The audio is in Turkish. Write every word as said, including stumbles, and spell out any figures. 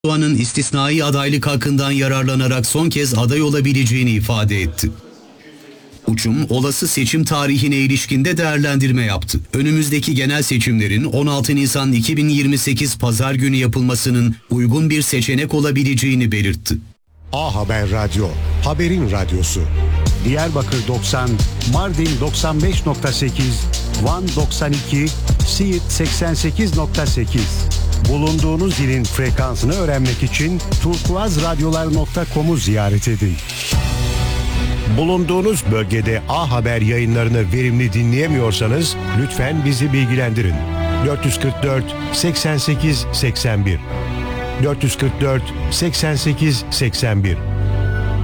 Erdoğan'ın istisnai adaylık hakkından yararlanarak son kez aday olabileceğini ifade etti. Uçum, olası seçim tarihine ilişkin de değerlendirme yaptı. Önümüzdeki genel seçimlerin on altı Nisan iki bin yirmi sekiz Pazar günü yapılmasının uygun bir seçenek olabileceğini belirtti. A Haber Radyo, haberin radyosu. Diyarbakır doksan, Mardin doksan beş nokta sekiz, Van doksan iki, Siirt seksen sekiz nokta sekiz. Bulunduğunuz ilin frekansını öğrenmek için turkuazradyolar nokta com'u ziyaret edin. Bulunduğunuz bölgede A Haber yayınlarını verimli dinleyemiyorsanız lütfen bizi bilgilendirin. dört yüz kırk dört seksen sekiz seksen bir dört yüz kırk dört seksen sekiz seksen bir